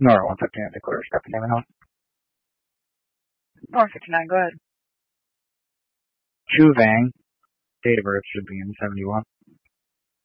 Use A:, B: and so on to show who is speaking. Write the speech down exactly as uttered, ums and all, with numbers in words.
A: Nora one fifty-nine declares Captain Name unknown.
B: Nora fifty-nine, go ahead.
A: Chu Vang, date of birth should be in seventy-one.